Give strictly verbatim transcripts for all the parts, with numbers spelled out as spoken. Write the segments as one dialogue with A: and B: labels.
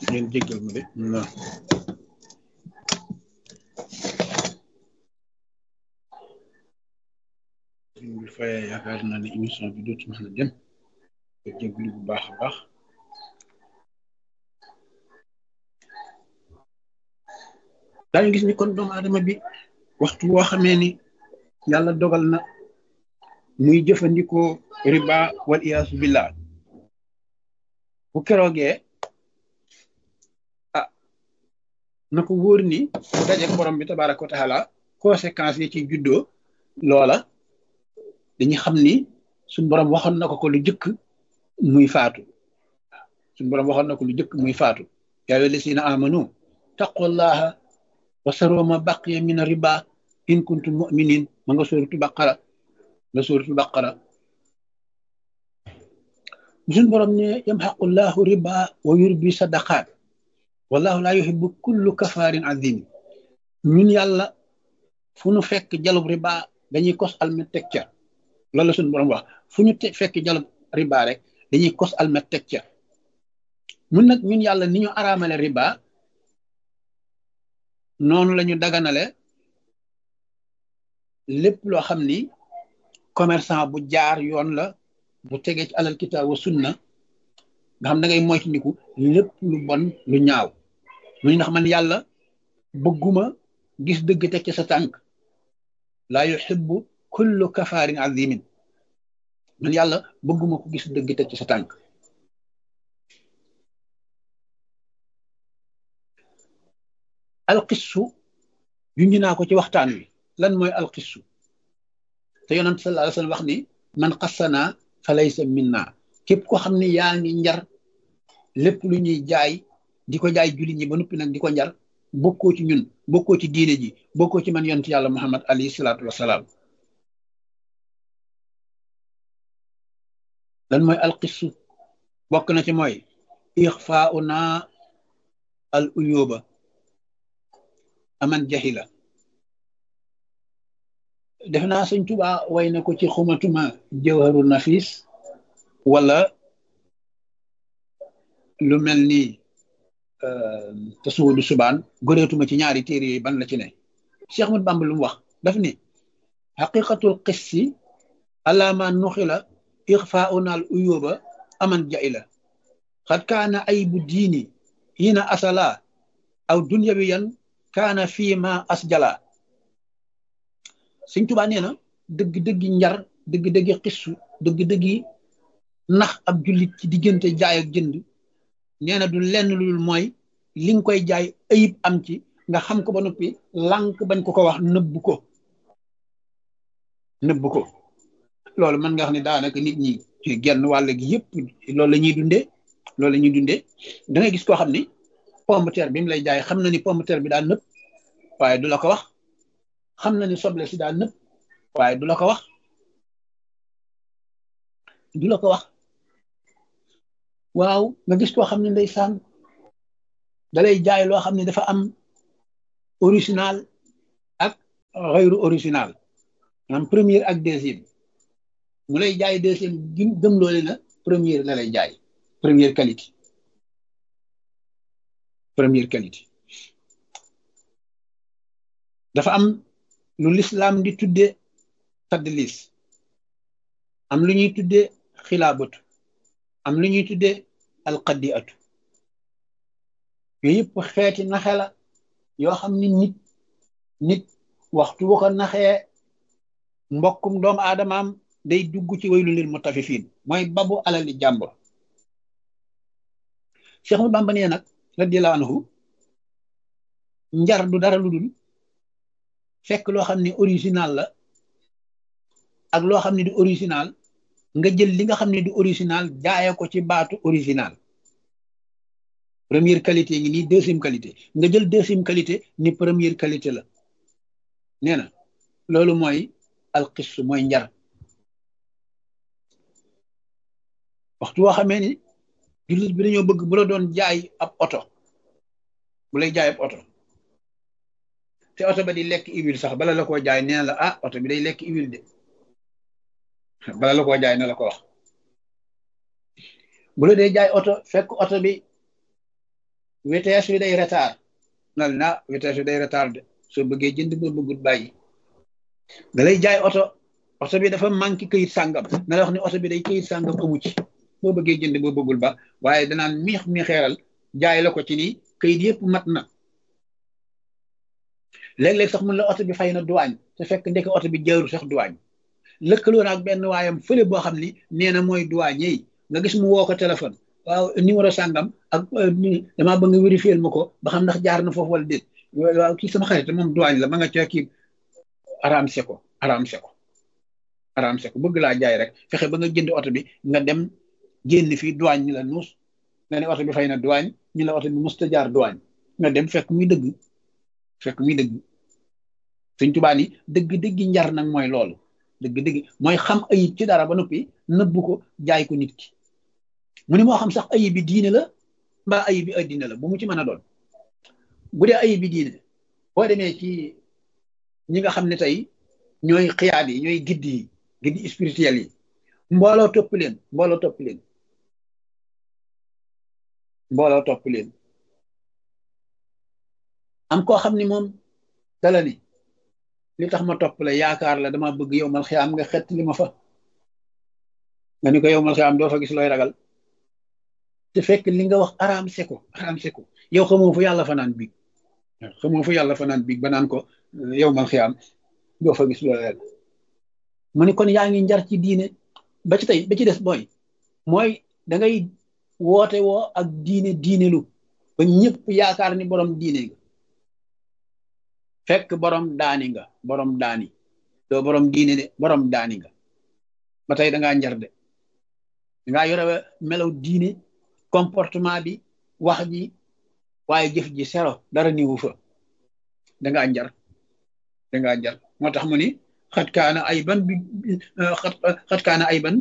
A: ngeen jéggal ma de na suñ bi fayee yaakaar naa ne émission bi dootu mën a dem te jéglu bu baax a baax daañu gis ni kon doomu aadama bi waxtu woo xamee ni yàlla dogal na muy jëfandikoo riba wal iyaasu billah bu keroogee ah na ko wóor ni bu dajeek borom bi tabaaraka wa taala conséquences yi ci juddoo loola dañuy xam ni suñ borom waxoon na ko ko lu jëkk muy faatu suñ borom waxoon na ko lu jëkk muy faatu yaa ayyuhal lazina amanu taqullaha wa saru ma baqiya min riba in kuntum mu'minin ma nga sóoratu baqara nga sóoratu baqara suñ borom ne yamhaqullahu riba wa yurbi sadaqaat wallahu la yuhibbu kullu kafarin azim ñun yàlla fu ñu fekk jalub riba dañuy kos almet teg ca loolu la suñu borom wax fu ñu fekk jalub riba rek dañuy kos almet teg ca mun nag ñun yàlla ni ñu araamale riba noonu la ñu daganale lépp loo xam ni commerçant bu jaar yoon la bu tegee ci alal kitaab wa sunna nga xam da ngay moytandiku lépp lu bon lu ñaaw mu ndax man yàlla bëgguma gis dëgg teg ci sa tànk laa yuhibbu kullu kafaarin azimin man yàlla bëgguma ko gis dëgg teg ci sa tànk alqissu junj naa ko ci waxtaan wi lan mooy alqissu te yonent sallallahu alayhi wa sallam wax ni man qassana fa laysa minna képp ko xam ne yaa ngi njar lépp lu ñuy jaay di ko jaay jullit ñi ba noppi nag di ko njar bokkoo ci ñun bokkoo ci diine ji bokkoo ci man yonent yàlla muhammad alayhi salaatu wasalaam lan mooy alqissu bokk na ci mooy ixfauna al uyuba aman jahila def naa sëñ Tuubaa way na ko ci xumatuma jawharu nafis wala lu mel ni tasawudu subaan goreetuma ci ñaari téere yooyu ban la ci ne Cheikh Ahmad Bamba lu mu wax daf ni xaqiqatul qissi alama nuxila ixfauna al uyuba aman jahila xad kaana aybu diini hina asala aw dunyawiyan kaana fii ma asjala Sëñ Tuubaa nee na dëgg-dëggi njar dëgg-dëggi xissu dëgg-dëggi nax ab jullit ci diggante jaay ak jënd nee na du lenn lu dul mooy li nga koy jaay ayib am ci nga xam ko ba noppi lànk bañ ko ko wax nëbbu ko nëbbu ko loolu mën nga wax ne daanaka nit ñi ci genn wàll gi yëpp loolu la ñuy dundee loolu la ñuy dundee da ngay gis koo xam ni pomme de terre bi mu lay jaay xam na ni pomme de terre bi daal nëpp waaye du la ko wax xam na ni soble si daal nëpp waaye du la ko wax du la ko wax waaw nga gis koo xam ne ndeysaan dalay jaay loo xam ne dafa am original ak xayru original maanaam première ak deuxième mu lay jaay deuxième gim gëm loole na première la lay jaay première qualité première qualité dafa am lu lislaam di tudde tadlis am lu ñuy tudde xilaabatu am lu ñuy tudde alqadiatu yooyu yëpp xeeti naxe la yoo xam ni nit nit waxtu bu ko naxee mbokkum doomu aadamaam day dugg ci waylu lil mutaffifin mooy babu alali jàmbur Cheikh Ahmadu Bamba nee nag radiyallahu anhu njar du dara lu dul fekk loo xam ne original la ak loo xam ne du original nga jël li nga xam ne du original jaaye ko ci baatu original première qualité ngi nii deuxième qualité nga jël deuxième qualité ni première qualité la nee na loolu mooy alxis mooy njar waxtu woo xamee ni jullit bi dañoo bëgg bu la doon jaay ab oto bu lay jaay ab oto te oto ba di lekk huile sax bala la koo jaay nee na la ah oto bi day lekk huile de bala la koo jaay na la ko wax bu la dee jaay oto fekk oto bi vitesse bi day retard nal na vitesse bi day retard de soo bëggee jënd boo bëggut bàyyi da lay jaay oto oto bi dafa manqué këyit sàngam na la wax ne oto bi day këyit sàngam amu ci boo bëggee jënd boo bëggul ba waaye danaan miix mi xeeral jaay la ko ci nii këyit yëpp mat na léeg-léeg sax mun la oto bi fay na duwaañ te fekk ndeke oto bi jaarul sax duwaañ lëkkaloo naag benn waayam fële boo xam ni nee na mooy duwaañ yi nga gis mu woo ko téléphone waaw numéro sàngam ak damaa bëgg nga vérifier ma ko ba xam ndax jaar na foofu wala déet waaw kii sama xarit moom duwaañ la ma nga ca kii aramse ko aramse ko aramse ko bëgg laa jaay rek fexe ba nga jënd oto bi nga dem génn fii duwaañ ñu la nuus nga ne oto bi fay na duwaañ ñu la oto bi musta jaar duwaañ nga dem fekk muy dëgg fekk muy dëgg Sëñ Tuubaa ni dëgg-dëgg njar nag mooy loolu dëgg-dëgg mooy xam ayib ci dara ba noppi nëbbu ko jaay ko nit ki mu ne moo xam sax ayib bi diine la mbaa ayib bi addina la bu mu ci mën a doon bu dee ayib bi diine boo demee ci ñi nga xam ne tey ñooy xiyaat yi ñooy giddi yi giddi spirituel yi mbooloo topp leen mbooloo topp leen mbooloo topp leen am koo xam ni moom dala ni li tax ma topp la yaakaar la dama bëgg yow mal xiyaam nga xett li ma fa nga ni ko yow mal xiyaam doo fa gis looy ragal te fekk li nga wax araam seko araam seko yow xamoo fu yàlla fa naan biig xamoo fu yàlla fa naan biig ba naan ko yow mal xiyaam doo fa gis looy ragal mu ni kon yaa ngi njar ci diine ba ci tey ba ci des mooy mooy da ngay woote woo ak diine diine lu ba ñëpp yaakaar ni borom diine nga fekk borom daani nga borom daani doo borom diine de borom daani nga ba tey da ngaa njar de dangaa yore melaw diine comportement bi wax ji waaye jëf ji sero dara niwu fa dangaa njar dangaa njar moo tax mu ni xat kaana ay ban bi xat kaana ay ban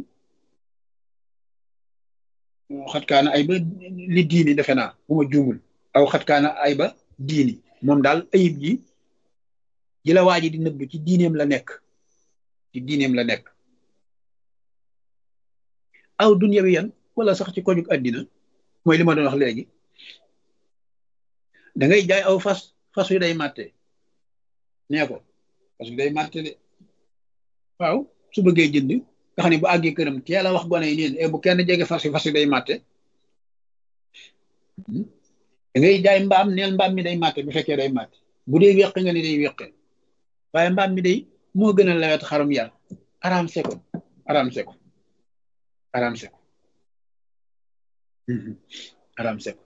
A: xat kaana ay ba li diini defe naa bu ma juumul aw xat kaana ay ba diini moom daal ayib ji ji la waa ji di nëbb ci diineem la nekk ci diineem la nekk aw dunya wi yan wala sax ci kojug àddina mooy li ma doon wax léegi da ngay jaay aw fas fas wi day màtte nee ko fas wi day màtte de waaw su bëggee jënd nga xam ne bu àggee këram teel a wax gone yi neen e bu kenn jege fas wi fas wi day màtte da ngay jaay mbaam neel mbaam mi day màtte bu fekkee day màtte bu dee weq nga ni day weqe waaye mbaam mi day moo gën a lewet xarum yar araam seko araam seko araam seko araam seko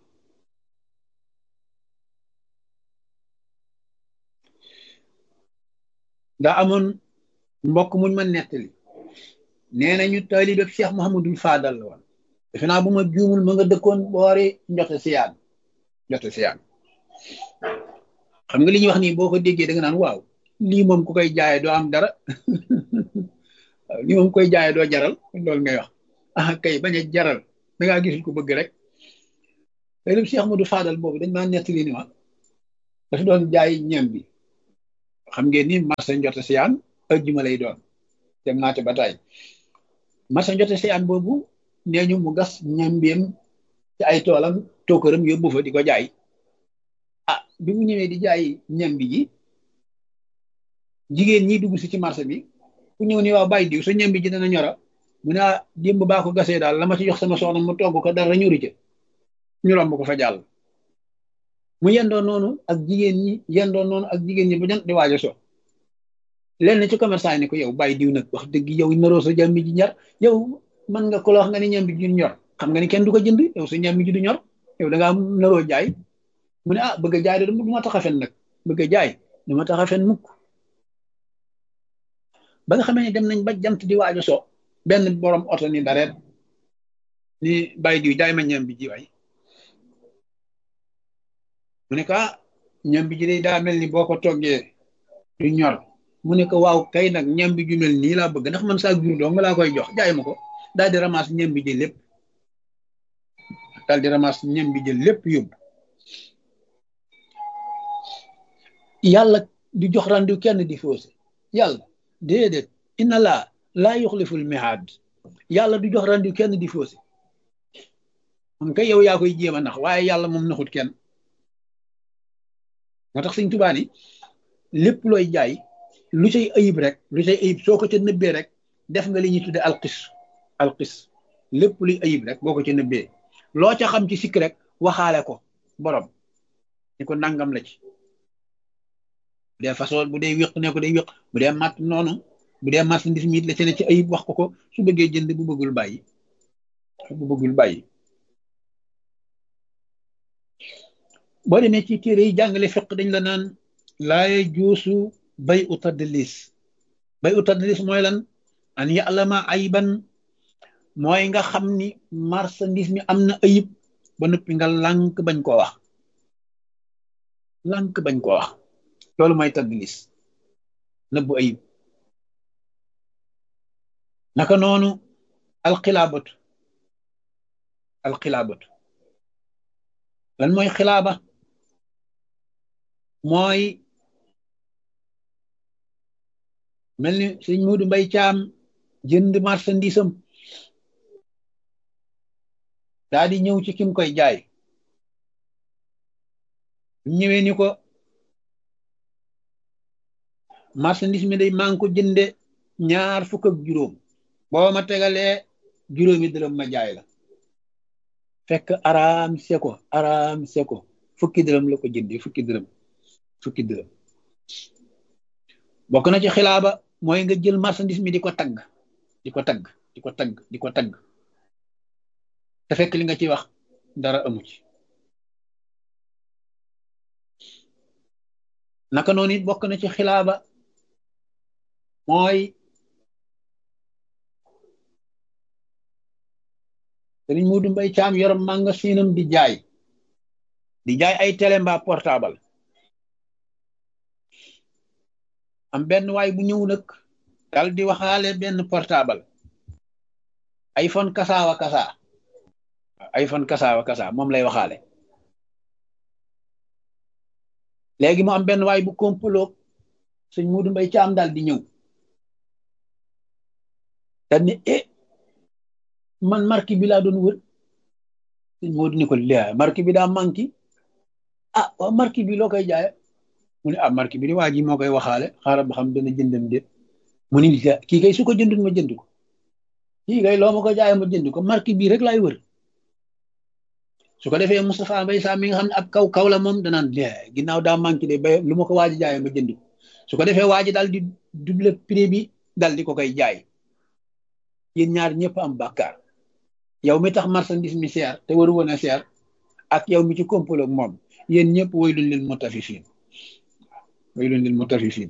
A: daa amoon mbokk muñ ma nettali nee nañu taalibe Cheikh Mouhamadul Fadal la woon defe naa bu ma juumul ma nga dëkkoon boori njote siyaan njote siyaan xam nga li ñuy wax nii boo ko déggee da nga naan waaw lii moom ku koy jaaye doo am dara waaw lii moom ku koy jaaye doo jaral loolu ngay wax ah kay bañ a jaral da ngaa gisul ko bëgg rek taalibe Cheikh Mouhamadul Fadal boobu dañ maa nettali ni ma dafa doon jaay ñam bi xam ngeen ni marché njote siyaan ajjuma lay doon dem naate ba tay marché njote siyaan boobu nee ñu mu gas ñambeem ci ay toolam tookaram yóbbu fa di ko jaay ah bi mu ñëwee di jaay ñambi ji jigéen ñi dugg si ci marché bi ku ñëw ni waaw bàyyi diw sa ñambi ji dana ñora mu ne ah démb baa ko gasee daal la ma ci jox sama soxna mu togg ko dara ñuri ca ñu romb ko fa jàll mu yendoo noonu ak jigéen ñi yendoo noonu ak jigéen ñi ba jant di waajo so lenn ci commerçant yi ne ko yow bàyyi diw nag wax dëgg yow naroo sa ñambi ji ñor yow mën nga ko la wax nga ni ñambi ji ñor xam nga ni kenn du ko jënd yow sa ñambi ji du ñor yow da ngaa naroo jaay mu ne ah bëgg a jaay de du ma tax a fen nag bëgg a jaay du ma tax a fen mukk ba nga xamee ne dem nañ ba jant di waajo so benn borom oto ni dareet ni bàyyi diw jaay ma ñambi ji waay mu ne ko ah ñambi ji day daa mel ni boo ko toggee du ñor mu ne ko waaw kay nag ñambi ju mel nii laa bëgg ndax man saa jur doo nga laa koy jox jaay ma ko daal di ramasse ñambi ji lépp daal di ramasse ñambi ji lépp yóbbu yàlla di jox randiw kenn di faussé yàlla déedéet inna laa laa yuxliful mihaad yàlla du jox randiw kenn di faussé moom kay yow yaa koy jéem a nax waaye yàlla moom naxut kenn moo tax Sëñ Tuubaa ni lépp looy jaay lu cay ayib rek lu cay ayib soo ko ca nëbbee rek def nga li ñuy tudde alxis alxis lépp luy ayib rek boo ko ca nëbbee loo ca xam ci sikk rek waxaale ko borom ni ko nangam la ci bu dee façon bu dee wéq ne ko day wéq bu dee matt noonu bu dee marchandise mi it la ci ne ci ayib wax ko ko su bëggee jënd bu bëggul bàyyi bu bëggul bàyyi boo demee ci téere yi jàngale fiq dañ la naan laaye juusu bay u tadlis bay u tadlis mooy lan an ya'lama ayban mooy nga xam ni marchandise mi am na ayib ba noppi nga lànk bañ koo wax lànk bañ koo wax loolu mooy tadlis nëbbu ayib naka noonu alxilaabatu alxilaabatu lan mooy xilaaba mooy mel ni sëñ Muudu Mbay Caam jënd marchandise am daa di ñëw ci kim koy jaay ñëwee ni ko marchandise mi day maa ngi ko jënde ñaar fukk ak juróom boo ma tegalee juróomi dërëm ma jaay la fekk araam seko araam seko fukki dërëm la ko jëndee fukki dërëm fukki dërëm bokk na ci xilaaba mooy nga jël marchandise mi di ko tagg di ko tagg di ko tagg di ko tagg te fekk li nga ci wax dara amu ci naka noonu it bokk na ci xilaaba mooy Sëriñ Muudu Mbay Caam yor magasinam di jaay di jaay ay télé mbaa portable am benn waay bu ñëw nag dal di waxaale benn portable iPhone kasaawa kasaa iPhone kasaawa kasaa moom lay waxaale léegi mu am benn waay bu komplo Sëriñ Muudu Mbay Caam dal di ñëw dal ni eh man marque bi laa doon wër Sëriñ Muudu ni ko laa marque bi daa manqué ah waaw marque bi loo koy jaaye mu ne ah marque bi di waa ji moo koy waxaale xaaral ba xam dana jëndam déet mu ni kii kay su ko jëndul ma jënd ko kii kay loo ma ko jaaye ma jënd ko marque bii rek laay wër su ko defee Moustapha Mbay Sam mi nga xam ne ab kaw kaw la moom danaan laa ginnaaw daa manqué de ba lu ma ko waaji jaaye ma jënd ko su ko defee waaji daal di double prix bi dal di ko koy jaay yéen ñaar ñëpp am bàkkaar yow mi tax marchandise mi seer te waru woon a seer ak yow mi ci komplo ak moom yéen ñëpp waylun lil mutaffifin waylun lil mutaffifin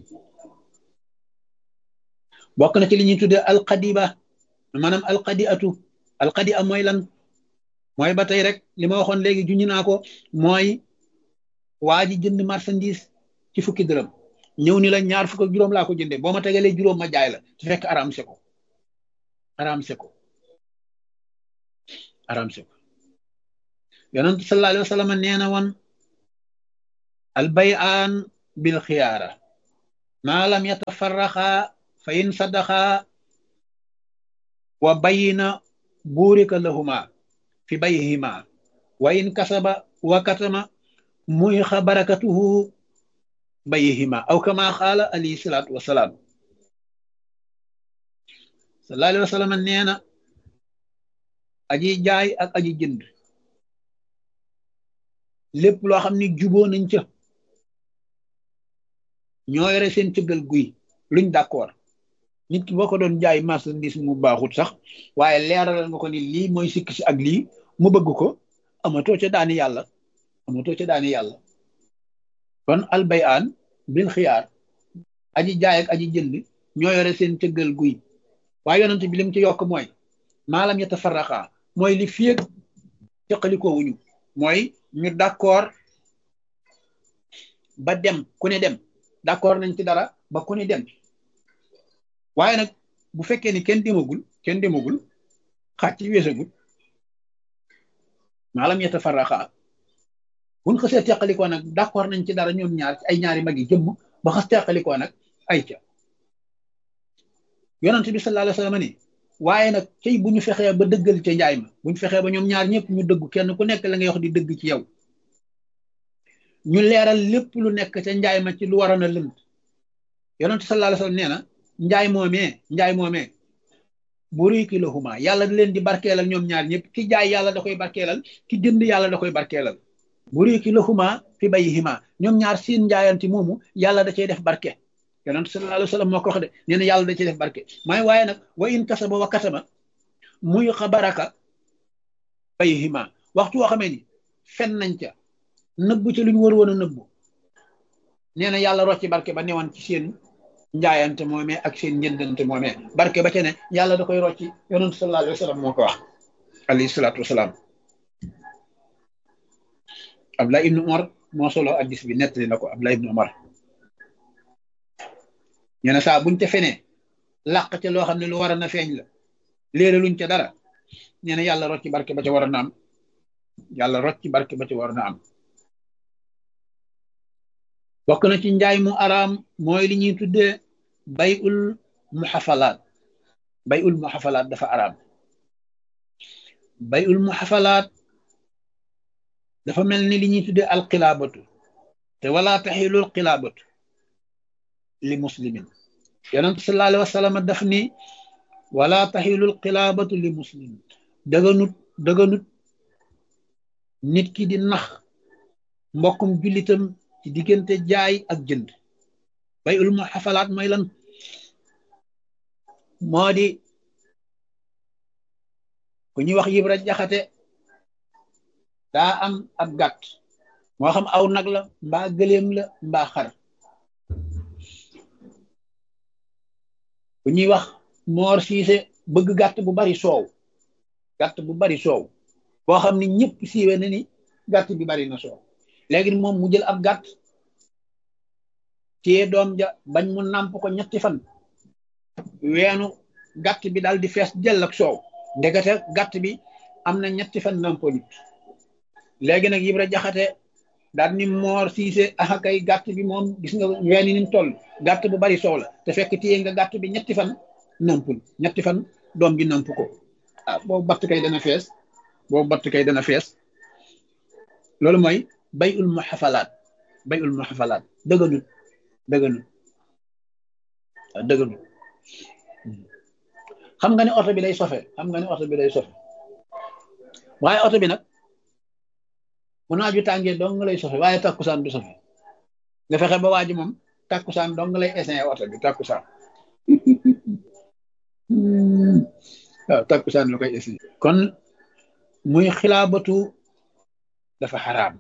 A: bokk na ci li ñuy tuddee alqadiba maanaam alqadiatu alqadia mooy lan mooy ba tey rek li ma waxoon léegi juñu naa ko mooy waa ji jënd marchandise ci fukki dërëm ñëw ni la ñaar fukk ak juróom laa ko jëndee boo ma tegalee juróom ma jaay la su fekk aram seko aram seko aram seko yonent sallallahu alayhi wa sallam nee na woon al bay'an bil xiyaara maa lam yatafarraqa fa in sadaqa wa bayina burika lahuma fi bayhima wa in kasaba wa katama muyixa barakatuhu bayhima aw kama qaala alayhi salaatu wasalaam sallallahu alayhi wa sallam nee na aji jaay ak aji jënd lépp loo xam ni juboo nañ ca ñoo yore seen cëggal guy luñ d'accord nit ki boo ko doon jaay marchandise mu baaxut sax waaye leeralal nga ko ni lii mooy sikk si ak lii mu bëgg ko amatoo ca daani yàlla amatoo ca daani yàlla kon albayaan bil xiyaar aji jaay ak aji jënd ñoo yore seen cëggal guy waaye yonent bi lim ci yokk mooy maalam yatafarraqa mooy li fieg teqalikoo wuñu mooy ñu d'accord ba dem ku ne dem d'accord nañ ci dara ba ku ne dem waaye nag bu fekkee ni kenn demagul kenn demagul xaaj ci weesagul maalam yatafarraqa buñ xasee teqalikoo nag d'accord nañ ci dara ñoom ñaar ci ay ñaari mag yi jëmm ba xas teqalikoo nag ay ca yonent bi sallallahu alayhi wa sallam ni waaye nag cey bu ñu fexee ba dëggal ca njaay ma bu ñu fexee ba ñoom ñaar ñëpp ñu dëggu kenn ku nekk la ngay wax di dëgg ci yow ñu leeral lépp lu nekk ca njaay ma ci lu waroon a lënt yonent sallallahu alayhi wasallam nee na njaay moomee njaay moomee buriki lahuma yàlla da leen di barkeelal ñoom ñaar ñëpp ki jaay yàlla da koy barkeelal ki jënd yàlla da koy barkeelal buriki lahuma fi bayhima ñoom ñaar seen njaayanti moomu yàlla da cey def barke yonent sallallahu alayhi wasallam moo ko wax de nee na yàlla da cey def barke may waaye nag wa in kasaba wa kasaba muy xabaraka bayhima waxtu woo xamee ni fen nañ ca nëbbu ca lu ñu war woon a nëbbu nee na yàlla rocci barke ba newoon ci seen njaayante moomee ak seen njëndante moomee barke ba ca ne yàlla da koy rocci yonent sallallahu alayhi wa sallam moo ko wax alayhi salaatu wasalaam Abdullah ibnu Umar moo solo addis bi nettali na ko Abdullah ibnu Umar ñu ne saa buñ ca fenee làq ca loo xam ne lu war a na feeñ la léere luñ ca dara nee na yàlla rocci barke ba ca war a na am yàlla rocci barke ba ca war na am bokk na ci njaay mu araam mooy li ñuy tuddee bay ul muxafalaat bay ul muxafalaat dafa araam bay ul muxafalaat dafa mel ni li ñuy tuddee alxilaabatu te wala taxilul xilaabatu li muslimin yonent sallallahu alayhi wa sallam daf ni wala taxilul xilaabatu li muslimin dëgganut dëgganut nit ki di nax mbokkum jullitam ci diggante jaay ak jënd bay ul mu xafalaat mooy lan moo di ku ñuy wax Yibra Jaxate daa am ab gàtt moo xam aw nag la mbaa gëléem la mbaa xar ku ñuy wax Moor Siise bëgg gàtt bu bari soow gàtt bu bari soow boo xam ni ñëpp siiwe na ni gàtt bi bari na soow léegi moom mu jël ab gàtt téye doom ja bañ mu nàmp ko ñetti fan weenu gàtt bi daal di fees jël ak soow ndekete gàtt bi am na ñetti fan nàmpo nit léegi nag Yibra Jaxate daal ni Moor Siise axakay gàtt bi moom gis nga ween yi ni mu toll gàtt bu bari soow la te fekk téye nga gàtt bi ñetti fan nàmpul ñetti fan doom bi nàmp ko ah boobu batt kay dana fees boobu batt kay dana fees loolu mooy bay ul muxafalaat bay ul muxafalaat dëgganut dëgganut waaw dëgganut xam nga ne oto bi day sofe xam nga ne oto bi day sofe waaye oto bi nag bu naaju tàngee dong nga lay sofe waaye takkusaan du sofe nga fexe ba waa ji moom takkusaan dong nga lay essayer oto bi takkusaan waaw takkusaan la koy essayer kon muy xilaabatu dafa xaraam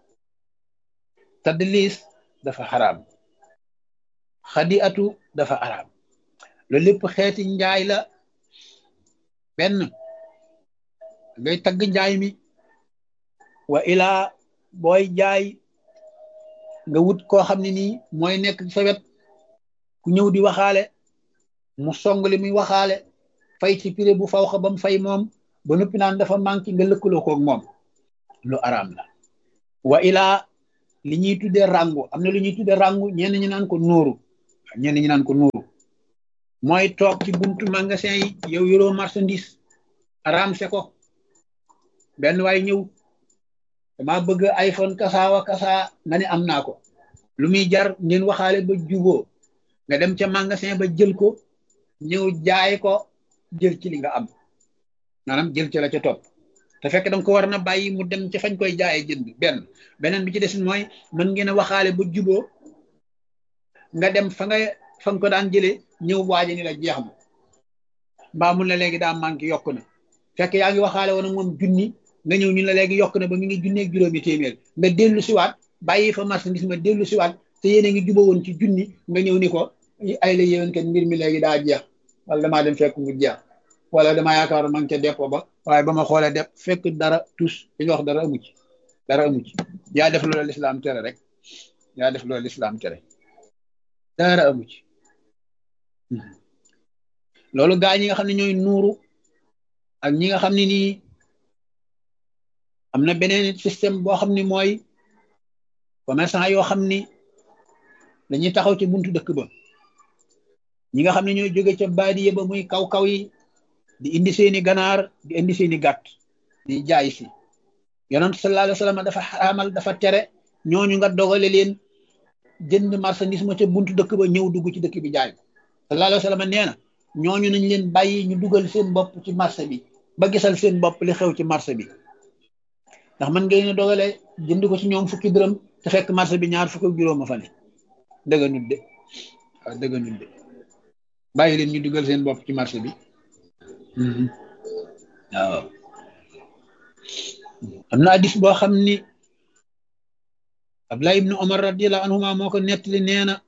A: tadlis dafa xaraam xadiatu dafa xaraam loolu lépp xeeti njaay la benn ngay tagg njaay mi wa ilaa booy jaay nga wut koo xam ne nii mooy nekk sa wet ku ñëw di waxaale mu song li muy waxaale fay ci prix bu faw xa ba mu fay moom ba noppi naan dafa manqué nga lëkkaloo koog moom lu araam la wa ilaa li ñuy tuddee rangu am na lu ñuy tuddee rangu ñenn ñi naan ko nuuru ñenn ñi naan ko nuuru mooy toog ci buntu magasin yi yow yoroo marchandise araam se ko benn waay ñëw dama bëgg iPhone kasaawa kasaa nga ne am naa ko lu muy jar ngeen waxaale ba juboo nga dem ca magasin ba jël ko ñëw jaay ko jël ci li nga am maanaam jël ci la ca topp te fekk danga ko war na bàyyi mu dem ca fañ koy jaayee jënd benn beneen bi ci des mooy mën ngeen a waxaale ba juboo nga dem fa nga fa nga ko daan jëlee ñëw waaje ni la jeex ma mbaa mun la léegi daa manqué yokk na fekk yaa ngi waxaale woon moom junni nga ñëw ñu la léegi yokk na ba mi ngi junneeg juróomi téeméer nga dellu siwaat bàyyi fa marchandise ma dellu siwaat te yéen a ngi juba woon ci junni nga ñëw ni ko ay la yéwén kat mbir mi léegi daa jeex wala damaa dem fekk mu jeex wala damaa yaakaar ma ngi ca dépôt ba waaye ba ma xoolee def fekk dara tus li nga wax dara amu ci dara amu ci yaa def loolu lislaam tere rek yaa def loolu lislaam tere dara amu ci loolu gaa ñi nga xam ne ñooy nuuru ak ñi nga xam ne nii am na beneen système boo xam ne mooy commerçant yoo xam ni dañuy taxaw ci buntu dëkk ba ñi nga xam ne ñooy jóge ca baadiye ba muy kaw-kaw yi di indi seeni ganaar di indi seeni gàtt di jaay si yonent sallallahu alayhi wa sallam dafa xaraamal dafa tere ñooñu nga dogale leen jënd marchandise ma ca buntu dëkk ba ñëw dugg ci dëkk bi jaay ko sallallahu alayhi wa sallam nee na ñooñu nañ leen bàyyi ñu dugal seen bopp ci marché bi ba gisal seen bopp li xew ci marché bi ndax man ngeen a dogale jënd ko ci ñoom fukki dërëm te fekk marché bi ñaar fukki juróom a fa ne dëgga nut de waaw dëgga nut de bàyyi leen ñu dugal seen bopp ci marché bi waaw am na hadis boo xam ni Abdullah ibnu Umar radiyallahu anhuma moo ko nettali nee na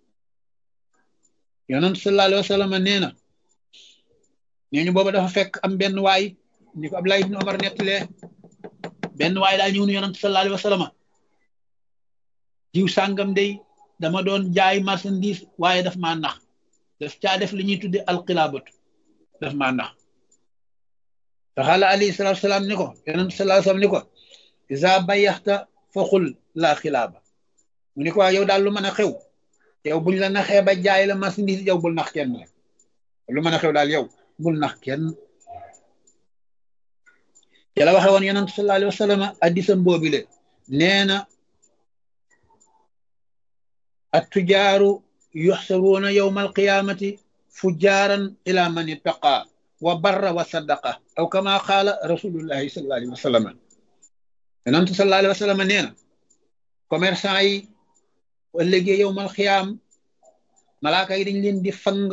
A: yonent sallallahu alayhi wa sallam nee na nee ñu booba dafa fekk am benn waay ni ko Abdullah ibnu Umar nettalee benn waay daa ñëw ni yonent sallallahu alayhi wa sallam jiw sàngam day dama doon jaay marchandise waaye daf maa nax daf caa def li ñuy tudde alxilaabatu daf maa nax te xaala alayhi salaatu salaam ni ko yonent sallallahu alayhi wa sallam ni ko isa bayaxta fa xul laa xilaaba mu ni ko waa yow daal lu mën a xew yow buñ la naxee ba jaay la marchandise yow bul nax kenn rek lu mën a xew daal yow bul nax kenn te la waxe woon yonent sallallahu alayhi wa sallam addisam boobile nee na attujaaru yuxsaruuna yowma alqiyaamati fujaaran ila man ittaqa wa barra wa saddaqa aw kama qaala rasulullahi sallallahu alayhi wa sallam yonent sallallahu alayhi wa sallam nee na commerçant yi ëllëgee yowmal xiyaam malaaka yi dañ leen di fang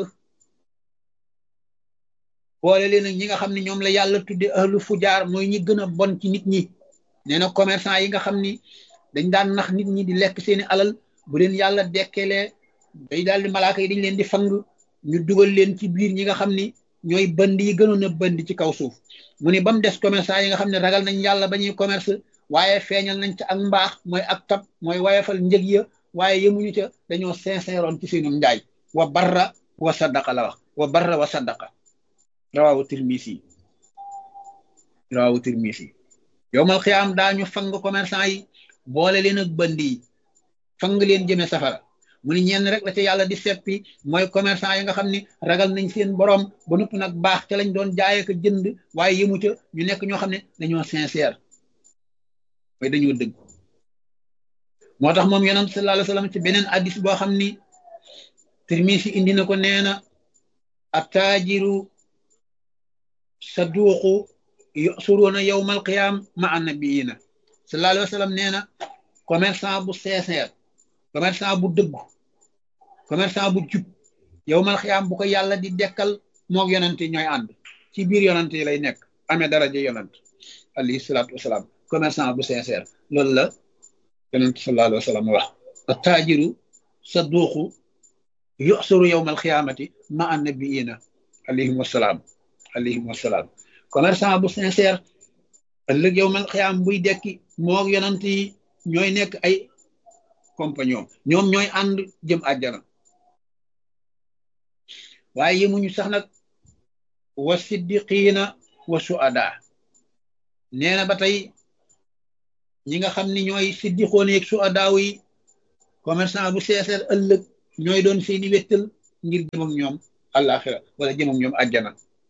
A: boole leen ak ñi nga xam ne ñoom la yàlla tudde ahlu fujaar mooy ñi gën a bon ci nit ñi nee na commerçant yi nga xam ni dañ daan nax nit ñi di lekk seeni alal bu leen yàlla dekkelee day daal di malaaka yi dañ leen di fang ñu dugal leen ci biir ñi nga xam ni ñooy bënd yi gënoon a bënd ci kaw suuf mu ni ba mu des commerçant yi nga xam ne ragal nañ yàlla ba ñuy commerce waaye feeñal nañ ca ak mbaax mooy ak tab mooy wayefal njëg ya waaye yemuñu ca dañoo sincèreoon ci seenum njaay wa barra wa saddaqa la wax wa barra wa saddaqa rawaawu tirmisi rawaawu tirmisi yowmal xiyaam daañu fang commerçant yi boole leen ak bënd yi fang leen jëme safara mu ni ñenn rek la ca yàlla di seppi mooy commerçant yi nga xam ni ragal nañ seen borom ba noppi nag baax ca lañ doon jaayee ko jënd waaye yemu ca ñu nekk ñoo xam ne dañoo sincère mooy dañoo dëgg moo tax moom yonent sallallahu alayhi wa sallam ci beneen addis boo xam ni Tirmisi indi na ko nee na attaajiru saduuqu yusuruuna yowmal qiyaam ma annabiyina sallallahu alayhi wa sallam nee na commerçant bu sincère commerçant bu dëggu commerçant bu jub yowmal qiyaam bu ko yàlla di dekkal moog yonent yi ñooy ànd ci biir yonent yi lay nekk amee daraja yonent alayhi salaatu wasalaam commerçant bu sincère loolu la yonent sallallahu alayhi wa sallam wax attaajiru saduuqu yusuru yowmal qiyaamati ma annabiyina alayhim wasalaam alayhim wasalaam commerçant bu sincère ëllëg yowmal qiyaam buy dekki moog yonent yi ñooy nekk ay compagnon ñoom ñooy ànd jëm àjjana waaye yemuñu sax nag wa siddiqiina wa suada nee na ba tey ñi nga xam ni ñooy siddiqoon yeeg suadaaw yi commerçant bu sincère ëllëg ñooy doon seeni wéttal ngir jëm ak ñoom àllaaxira wala jëm ak ñoom àjjana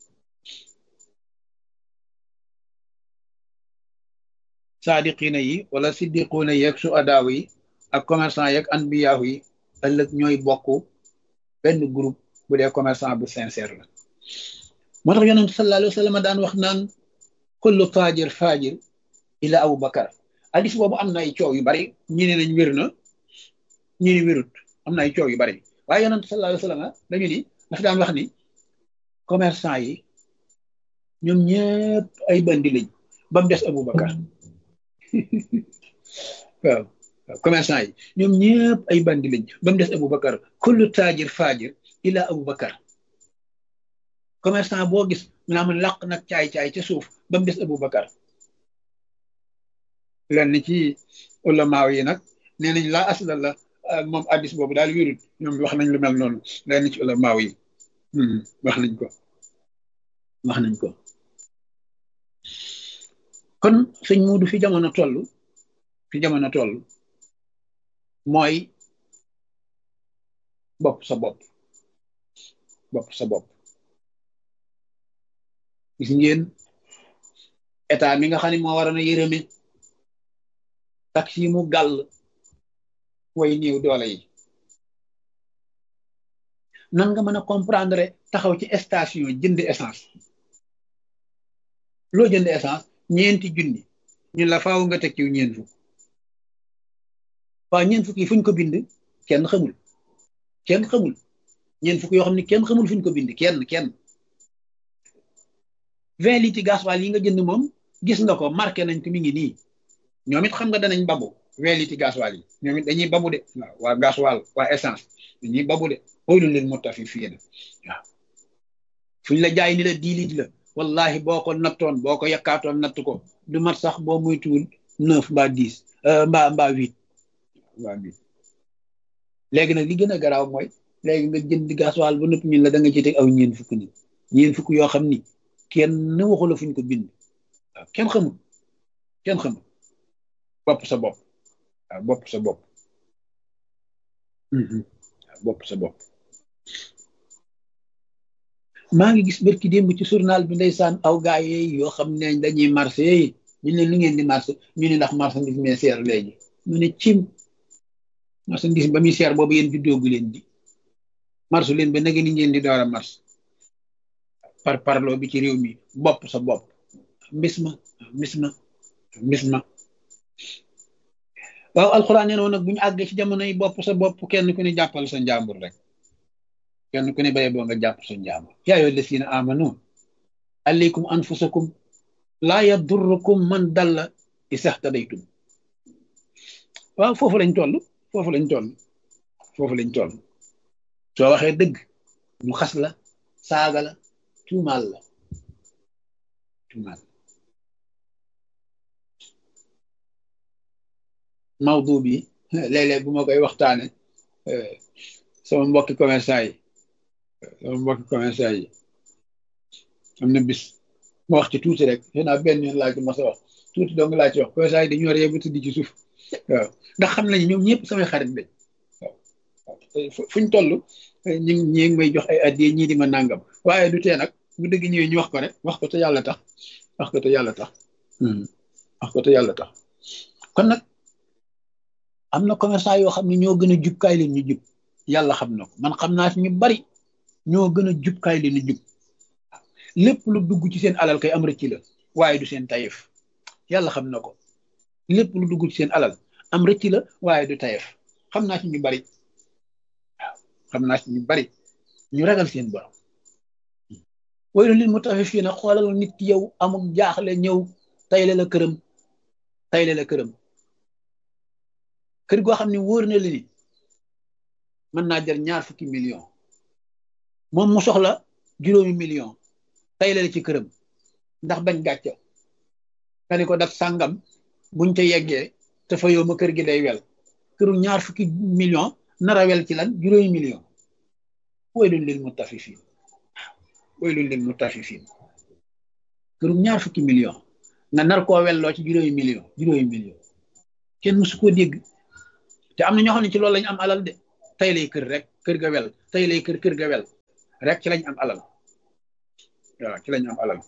A: saadiqiina yi wala siddiquuna yi ak suadaaw yi ak commerçant yeeg anbiyaahu yi ëllëg ñooy bokk benn groupe bu dee commerçant bu sincère la moo tax yonent sallallahu alayhi wa sallam daan wax naan kullu taajir faajir ila Abu Bakar hadis boobu am na ay coow yu bari ñi ne nañ wér na ñi ne wérut am na ay coow yu bari waaye yonent sallallahu alayhi wa sallam dañu ni dafa daan wax ni commerçant yi ñoom ñëpp ay bandi lañ ba mu des Abu Bakar waaw waaw commerçant yi ñoom ñëpp ay bandi lañ ba mu des Abu Bakar kullu taajir faajir ila Abu Bakar commerçant boo gis mu naa man làq nag caay-caay ca suuf ba mu des Abu Bakar lenn ci ulamaaw yi nag nee nañ laa asla la moom addis boobu daal wérut ñoom wax nañ lu mel noonu lenn ci ulamaaw yi wax nañ ko wax nañ ko kon sëñ Muudu fi jamono toll fi jamono toll mooy bopp sa bopp bopp sa bopp gis ngeen état mi nga xam ne moo waroon a yërëme tax yi mu gàll way néew doole yi. nan nga mën a comprendre taxaw ci station jënd essence loo jënd essence ñeenti junni ñun la faaw nga teg ci ñeent fukk waaw ñeent fukk yi fuñ ko bind kenn xamul kenn xamul ñeent fukk yoo xam ne kenn xamul fuñ ko bind kenn kenn vingt litres gasoil yi nga jënd moom gis nga ko marqué nañ ko mi ngi nii ñoom it xam nga danañ babu vingt litres gasoil yi ñoom it dañuy babu de waaw waa gasoil waa essence dañuy babu de xoolul leen moo tax fi fii na waaw fuñ la jaay ni la dix litres la wallahi boo ko nattoon boo ko yakkaatoon natt ko du mat sax boo muytuwul neuf mbaa dix mbaa mbaa huit mbaa huit léegi nag li gën a garaaw mooy léegi nga jënd gasoil ba noppi ñun la da nga ci teg aw ñeen fukk ni ñeen fukk yoo xam ni kenn waxu la fuñ ko bind waaw kenn xamul kenn xamul bopp sa bopp waaw bopp sa bopp waaw bopp sa bopp maa ngi gis barki démb ci journal bi ndeysaan aw gaay yi yoo xam ne dañuy marché yi ñu ne lu ngeen di marché ñu ne ndax marchandise mais seer léegi ñu ne cim marchandise ba muy seer boobu yéen juddoogu leen di marché leen ba nag ni ngeen di door a marché par parloo bi ci réew mi bopp sa bopp mbis ma mbis ma mbis ma waaw alxuraan nee na woon nag bu ñu àggee ci jamono yi bopp sa bopp kenn ku ne jàppal sa njàmbur rek kenn ku ne baye boo nga jàpp sa njàmbur yaa ayyuha llazina amanu alaykum anfusakum laa yadurrukum man dalla izaa ihtadaytum waaw foofu lañ toll foofu lañ toll foofu lañ toll soo waxee dëgg ñu xas la saaga la tuumaal la tuumaal mawdu bi léeg-léeg bu ma koy waxtaane sama mbokki commerçant yi sama mbokki commerçant yi am na bis ma wax ci tuuti rek xëy benn yoon laa ci mas a wax tuuti dong laa ci wax commerçant yi dañoo ree ba tëdd ci suuf waaw ndax xam nañu ñoom ñëpp samay xarit lañ waaw fuñ toll ñi ñi ngi may jox ay addiye ñii di ma nàngam waaye du tee nag bu dëgg ñëwee ñu wax ko rek wax ko te yàlla tax wax ko te yàlla tax wax ko te yàlla tax kon nag am na commerçant yoo xam ne ñoo gën a jub kaay leen ñu jub yàlla xam na ko man xam naa ci ñu bari ñoo gën a jub kaay leen ñu jub lépp lu dugg ci seen alal kay am rëcc la waaye du seen tayef yàlla xam na ko lépp lu dugg ci seen alal am rëcc la waaye du tayef xam naa ci ñu bari waaw xam naa ci ñu bari ñu ragal seen borom waylun lil mutaffifina xoolal nit ki yow amul jaaxle ñëw tayle la këram tayle la këram kër goo xam ne wóor na la ni mën naa jar ñaar fukki million moom mu soxla juróomi million tayle la ci këram ndax bañ gàcca nga ni ko daf sàngam buñ ca yeggee te fa yow ma kër gi day wel këru ñaar fukki million nara wel ci lan juróomi million waylun lil mutaffifin waylun lil mutaffifin këru ñaar fukki million nga nar koo welloo ci juróomi million juróomi million kenn mësu koo dégg te am na ñoo xam ne ci loolu lañ am alal de tey lay kër rek kër ga wel tey lay kër kër ga wel rek ci lañ am alal waaw ci lañ am alal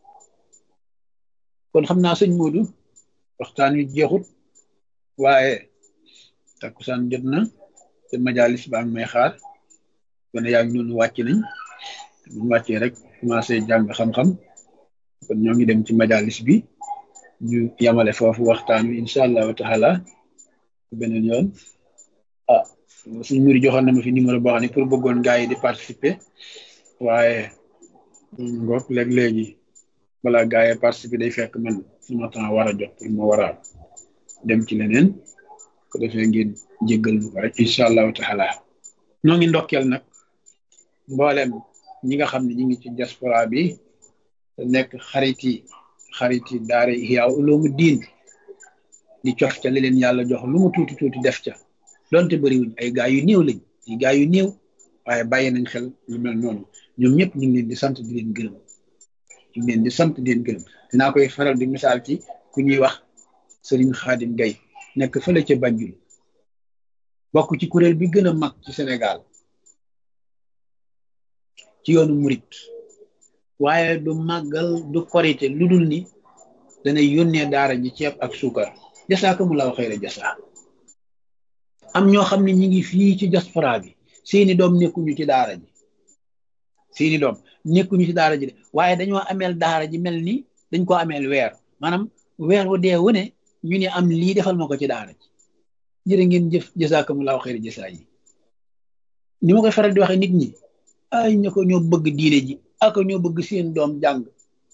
A: kon xam naa sëñ Modou waxtaan wi jeexut waaye takkusaan jot na te majalis ba am may xaar kon yaa ngi noonu wàcc nañ ñu wàccee rek commencé jàng xam-xam kon ñoo ngi dem ci majalis bi ñu yamale foofu waxtaan wi incha allahu taala beneen yoon ah suñ muri joxoon na ma fi numéro boo xam ne pour bëggoon gars yi di participer waaye ngoog léeg-léegi balaa gars yi participer day fekk man suma temps war a jot pour ma war a dem ci leneen ko defee ngeen jéggal bu ko rek incha allahu taala ñoo ngi ndokkeel nag mboolem ñi nga xam ne ñi ngi ci diaspora bi te nekk xariti xariti daara Ihya Ulumuddin di cof ca li leen yàlla jox lu mu tuuti tuuti def ca donte bëriwuñ ay gaa yu néew lañ ay gaa yu néew waaye bàyyi nañ xel lu mel noonu ñoom ñëpp ñu ngi leen di sant di leen gërëm ñu ngi leen di sant di leen gërëm dinaa koy faral di misaal ci ku ñuy wax Serigne Khadim Gaye nekk fële ca Banjul bokk ci kuréel bi gën a mag ci Sénégal ci yoonu murit waaye du màggal du korite lu dul ni danay yónnee daara ji ceeb ak suukar jasaaka mu law xëyra jasa am ñoo xam ne ñi ngi fii ci diaspora bi seeni doom nekkuñu ci daara ji seeni doom nekkuñu ci daara ji de waaye dañoo ameel daara ji mel ni dañ ko ameel weer maanaam weer wu dee wu ne ñu ne am lii defal ma ko ci daara ji jërë ngeen jëf jazakumullahu xayri jasaa yi ni ma koy faral di waxe nit ñi ay ña ko ñoo bëgg diine ji ak ñoo bëgg seen doom jàng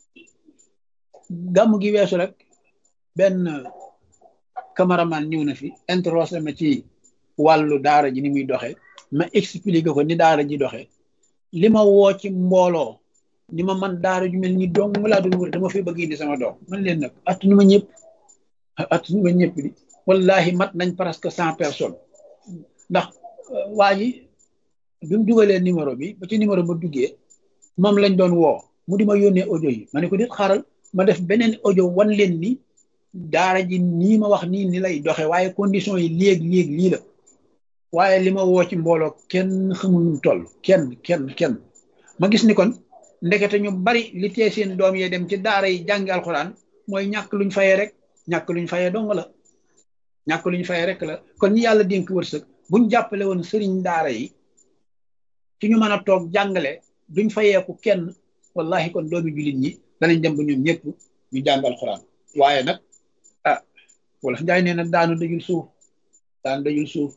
A: gàmm gi weesu rek benn cameraman ñëw na fi interrogé ma ci wàllu daara ji ni muy doxe ma expliqué ko ni daara ji doxe li ma woo ci mbooloo ni ma man daara ju mel ni dong laa doon wër dama fi bëgg indi sama doom man leen nag attunu ma ñëpp attunu ma ñëpp di wallahi mat nañ presque cent personnes ndax waa ji bi mu dugalee numéro bi ba ci numéro ba duggee moom lañ doon woo mu di ma yónnee audio yi ma ne ko dit xaaral ma def beneen audio wan leen ni daara ji nii ma wax nii ni lay doxe waaye condition yi léeg-léeg lii la waaye li ma woo ci mbooloo kenn xamul nu toll kenn kenn kenn ma gis ni kon ndekete ñu bari li tee seen doom yee dem ci daara yi jàngi alxuraan mooy ñàkk luñ fayee rek ñàkk luñ fayee dong la ñàkk luñ fayee rek la kon ñi yàlla dénk wërsëg buñ jàppale woon sëriñ daara yi ci ñu mën a toog jàngale duñ fayeeku kenn wallahi kon doomi jullit ñi danañ dem ba ñoom ñëpp ñu jàng alxuraan waaye nag ah wala njaay nee na daanu dajul suuf daanu dajul suuf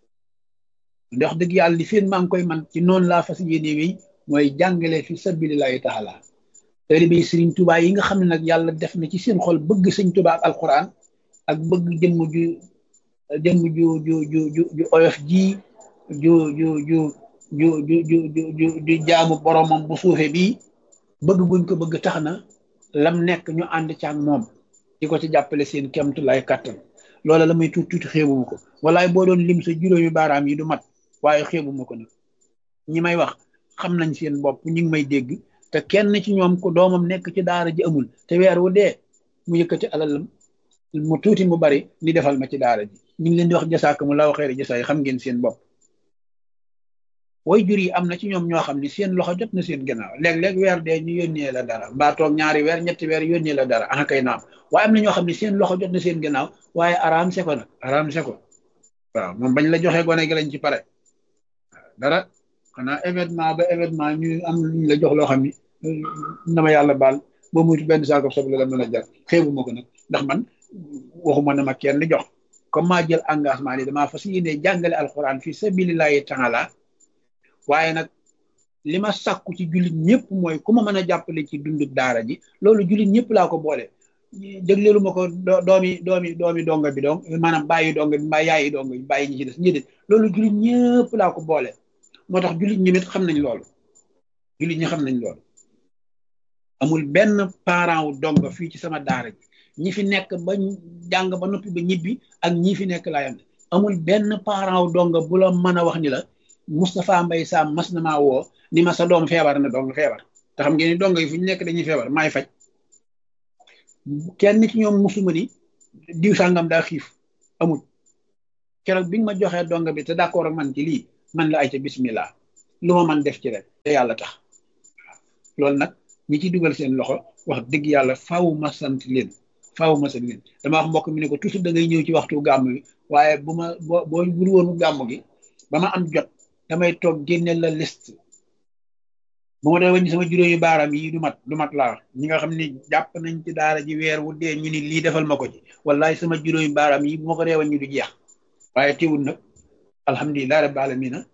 A: ndax dëgg yàlla li feen maa ngi koy man ci noonu laa fas yéene wéy mooy jàngale fi sabilillahi taala taalibe sëriñ Tuubaa yi nga xam ne nag yàlla def na ci seen xol bëgg sëñ Tuubaa ak alxuraan ak bëgg jëmm ju jëmm ju ju ju ju ju oyof ji ju ju ju ju ju ju ju ju jaamu boromam bu suufe bii bëgg guñ ko bëgg tax na lam nekk ñu ànd ci ak moom di ko ci jàppale seen kemtu lay kàttan loola la muy tuuti tuuti xeebuma ko walaay boo doon lim sa juróomi baaraam yi du mat waaye xeebuma ko nag ñi may wax xam nañ seen bopp ñu ngi may dégg te kenn ci ñoom ko doomam nekk ci daara ji amul te weer wu dee mu yëkkati alalam mu tuuti mu bari ni defal ma ci daara ji ñu ngi leen di wax jasaakumullahu xayri jasaa yi xam ngeen seen bopp way jur yi am na ci ñoom ñoo xam ni seen loxo jot na seen gannaaw léeg-léeg weer dee ñu yónnee la dara mbaa toog ñaari weer ñetti weer yónnee la dara ana kay naam waaye am na ñoo xam ne seen loxo jot na seen gannaaw waaye araam se ko nag araam se ko waaw moom bañ la joxee gone gi lañ ci pare dara xanaa événement ba événement ñu am luñ la jox loo xam ni na ma yàlla baal ba muy benn saako soble la mën a jar xeebu ma ko nag ndax man waxuma ne ma kenn jox comme maa jël engagement ni damaa fas yéene jàngale alxuraan fi sabilillahi taala waaye nag li ma sàkku ci jullit ñëpp mooy ku ma mën a jàppale ci dundub daara ji loolu jullit ñëpp laa ko boole jëgleelu ma ko doomi doomi doomi donga bi donc maanaam bàyyi donga bi mbaa yaayi donga bi bàyyi ñi ci des ñi des loolu jullit ñëpp laa ko boole moo tax jullit ñi nit xam nañ loolu jullit ñi xam nañ loolu amul benn parent wu donga fii ci sama daara ji ñi fi nekk ba jàng ba noppi ba ñibbi ak ñi fi nekk laa yam amul benn parent wu donga bu la mën a wax ni la Moustapha Mbaye Sam mas na maa woo ni ma sa doom feebar na dong feebar te xam ngeen ni donga yi fu ñu nekk dañuy feebar maay faj kenn ci ñoom musuma ni diw sàngam daa xiif amul keroog bi nga ma joxee donga bi te d'accord ak man ci lii man la ay ca bismillah lu ma man def ci rek te yàlla tax loolu nag ñi ci dugal seen loxo wax dëgg yàlla faaw ma sant leen faaw ma sant leen dama wax mbokk mi ne ko toujours da ngay ñëw ci waxtu gàmm bi waaye bu ma boo boo bul woonu gàmm gi ba ma am jot damay toog génne la liste bu ma doon wàññi sama juróomi baaraam yi du mat du mat laa ñi nga xam ni jàpp nañ ci daara ji weer wu dee ñu ni lii defal ma ko ci wallahi sama juróomi baaraam yi bu ma ko dee wàññi du jeex waaye teewul nag alhamdulilah rabbil alamin